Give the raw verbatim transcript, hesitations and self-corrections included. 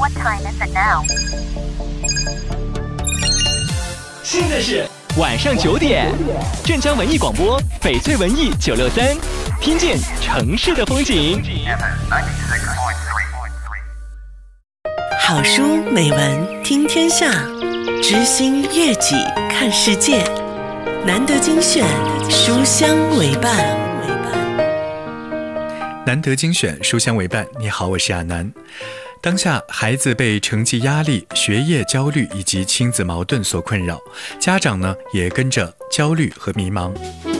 What time is it now? 现在是晚上九点，镇江文艺广播，翡翠文艺九六三，听见城市的风景。 好书美文听天下，知心悦己看世界。难得精选，书香为伴。 难得精选，书香为伴。你好，我是亚楠。当下孩子被成绩压力、学业焦虑以及亲子矛盾所困扰，家长呢也跟着焦虑和迷茫。